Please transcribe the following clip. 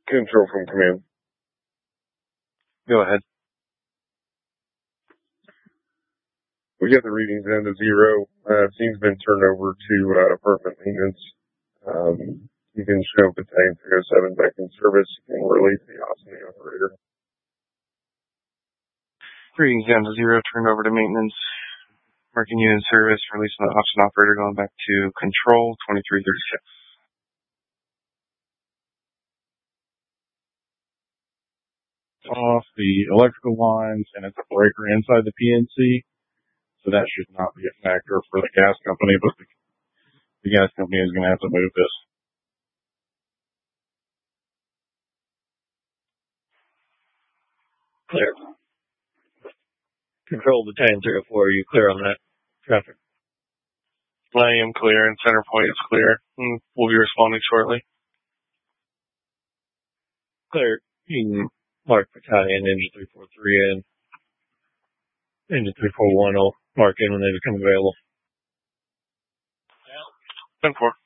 Control from command. Go ahead. We got the readings down to 0. Scene's been turned over to apartment maintenance. You can show Battalion 307 back in service and release the ops and the operator. Readings down to 0, turned over to maintenance. Marking you in service, releasing the ops and operator, going back to control, 2336. Off the electrical lines, and it's a breaker inside the PNC, so that should not be a factor for the gas company, but the gas company is going to have to move this. Clear. Control Battalion 304, are you clear on that traffic? I am clear, and center point is clear. We'll be responding shortly. Clear. You can mark Battalion Engine 343 and Engine 341 will mark in when they become available. 10-4.